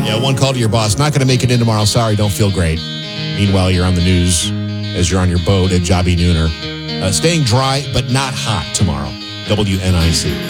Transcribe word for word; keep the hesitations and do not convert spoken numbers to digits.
Yeah, one call to your boss. Not going to make it in tomorrow. Sorry, don't feel great. Meanwhile, you're on the news as you're on your boat at Jobby Nooner. Uh, staying dry, but not hot tomorrow. W N I C.